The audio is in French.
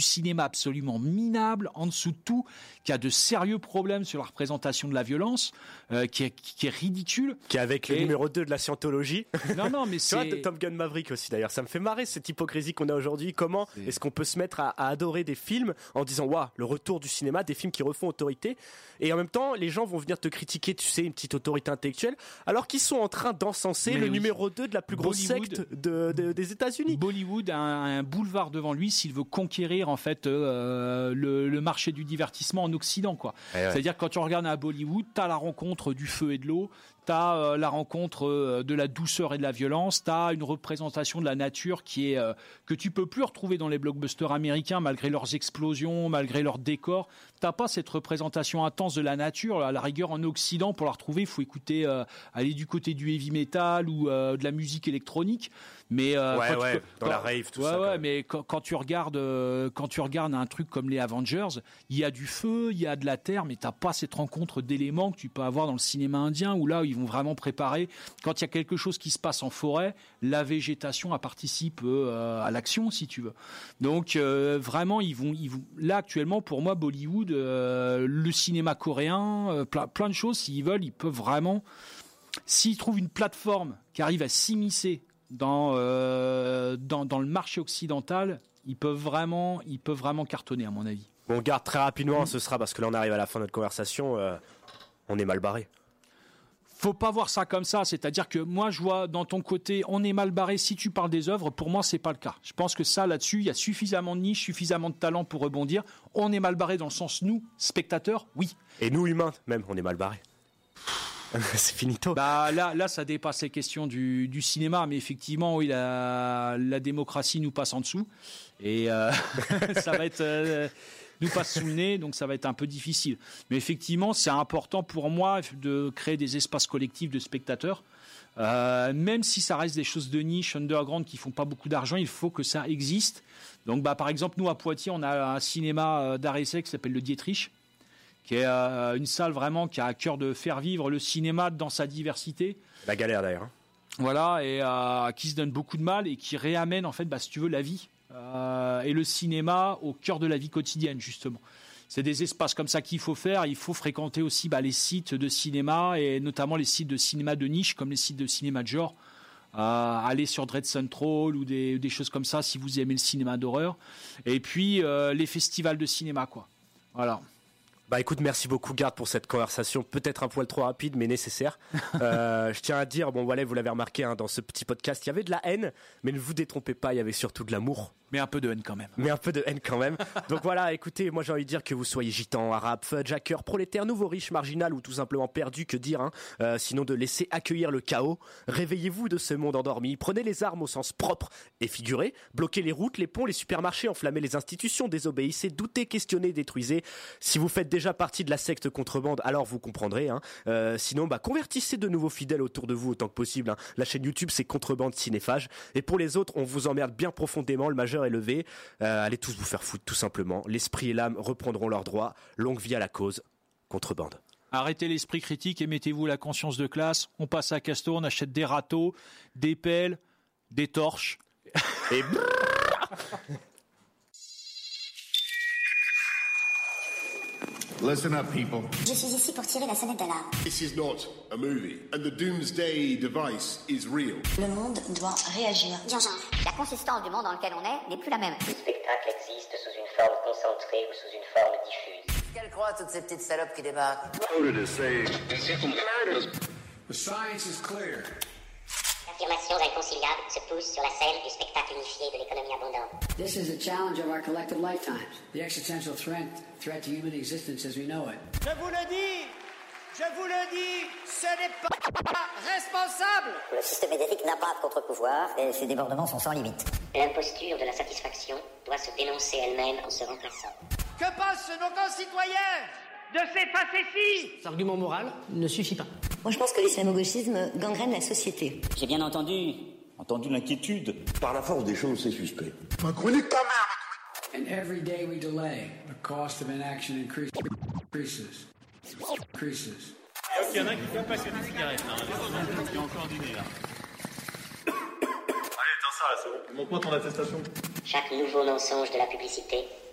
cinéma absolument minable, en dessous de tout, qui a de sérieux problèmes sur la représentation de la violence, qui est ridicule. Qui est avec le numéro 2 de la scientologie. Non, mais c'est... Tu vois, Top Gun Maverick aussi, d'ailleurs. Ça me fait marrer, cette hypocrisie qu'on a aujourd'hui. Comment est-ce qu'on peut se mettre à adorer des films en disant, waouh, le retour du cinéma, des films qui refont autorité. Et en même temps, les gens vont venir te critiquer, tu sais, une petite autorité intellectuelle, alors qu'ils sont en train d'encenser le numéro 2 de la plus grosse secte des États-Unis. Bollywood a un boulevard devant lui s'il veut conquérir, en fait, le marché du divertissement en Occident, quoi. C'est-à-dire, quand tu regardes à Bollywood, t'as la rencontre du feu et de l'eau, t'as la rencontre de la douceur et de la violence, t'as une représentation de la nature qui est que tu peux plus retrouver dans les blockbusters américains, malgré leurs explosions, malgré leurs décors. T'as pas cette représentation intense de la nature. À la rigueur, en Occident, pour la retrouver, il faut écouter, aller du côté du heavy metal ou de la musique électronique. Mais dans la rave, tout ça. Ouais, mais quand tu regardes un truc comme les Avengers, il y a du feu, il y a de la terre, mais t'as pas cette rencontre d'éléments que tu peux avoir dans le cinéma indien, où là, ils vont vraiment préparer. Quand il y a quelque chose qui se passe en forêt, la végétation participe à l'action, si tu veux. Donc vraiment, ils vont. Là, actuellement, pour moi, Bollywood, le cinéma coréen, plein de choses, s'ils veulent, ils peuvent vraiment. S'ils trouvent une plateforme qui arrive à s'immiscer dans le marché occidental, ils peuvent vraiment cartonner, à mon avis. On garde très rapidement, ce sera parce que là on arrive à la fin de notre conversation, on est mal barré. Faut pas voir ça comme ça, c'est-à-dire que moi je vois dans ton côté on est mal barré si tu parles des œuvres, pour moi c'est pas le cas. Je pense que ça là-dessus, il y a suffisamment de niche, suffisamment de talent pour rebondir. On est mal barré dans le sens nous, spectateurs, oui. Et nous humains même, on est mal barré. C'est finito. Bah là ça dépasse les questions du cinéma, mais effectivement oui, la démocratie nous passe en dessous et ça va être nous passe sous le nez, donc ça va être un peu difficile. Mais effectivement, c'est important pour moi de créer des espaces collectifs de spectateurs. Même si ça reste des choses de niche, underground, qui font pas beaucoup d'argent, il faut que ça existe. Donc par exemple, nous à Poitiers, on a un cinéma d'art essai qui s'appelle le Dietrich, qui est une salle vraiment qui a à cœur de faire vivre le cinéma dans sa diversité. La galère d'ailleurs. Voilà, et qui se donne beaucoup de mal et qui réamène en fait, si tu veux, la vie et le cinéma au cœur de la vie quotidienne, justement. C'est des espaces comme ça qu'il faut faire. Il faut fréquenter aussi les sites de cinéma et notamment les sites de cinéma de niche comme les sites de cinéma de genre. Aller sur Dread Central ou des choses comme ça si vous aimez le cinéma d'horreur. Et puis les festivals de cinéma, quoi. Voilà. Bah écoute, merci beaucoup Garde pour cette conversation, peut-être un poil trop rapide mais nécessaire. Je tiens à dire, bon voilà, vous l'avez remarqué dans ce petit podcast, il y avait de la haine, mais ne vous détrompez pas, il y avait surtout de l'amour. Mais un peu de haine quand même. Donc voilà, écoutez, moi j'ai envie de dire que vous soyez gitan, arabe, fudge, hacker, prolétaire, nouveau riche, marginal ou tout simplement perdu, que dire, sinon de laisser accueillir le chaos. Réveillez-vous de ce monde endormi, prenez les armes au sens propre et figuré, bloquez les routes, les ponts, les supermarchés, enflammez les institutions, désobéissez, doutez, questionnez, détruisez. Si vous faites déjà partie de la secte contrebande, alors vous comprendrez. Sinon, convertissez de nouveaux fidèles autour de vous autant que possible. La chaîne YouTube, c'est Contrebande Cinéphage. Et pour les autres, on vous emmerde bien profondément, le majeur est levé. Allez tous vous faire foutre, tout simplement. L'esprit et l'âme reprendront leurs droits. Longue vie à la cause. Contrebande. Arrêtez l'esprit critique et mettez-vous la conscience de classe. On passe à Castor, on achète des râteaux, des pelles, des torches. Et Listen up, people. Je suis ici pour tirer la sonnette d'alarme. This is not a movie, and the doomsday device is real. Le monde doit réagir. D'urgence. La consistance du monde dans lequel on est n'est plus la même. Le spectacle existe sous une forme concentrée ou sous une forme diffuse. Quelle croix toutes ces petites salopes qui débarquent? The science is clear. Affirmations inconciliables se poussent sur la scène du spectacle unifié de l'économie abondante. This is a challenge of our collective lifetimes. The existential threat to human existence as we know it. Je vous le dis, ce n'est pas responsable. Le système médiatique n'a pas de contre-pouvoir et ses débordements sont sans limite. L'imposture de la satisfaction doit se dénoncer elle-même en se remplaçant. Que pensent nos concitoyens de ces facéties? Cet argument moral ne suffit pas. Moi, je pense que l'islamo-gauchisme gangrène la société. J'ai bien entendu l'inquiétude. Par la force des choses, c'est suspect. Macron est ta mère. And every day we delay, the cost of inaction increases. Il y en a qui font passer des cigarettes, là. Il y a encore du nez, là. Allez, éteins ça, là, c'est bon. Montre-moi ton attestation. Chaque nouveau mensonge de la publicité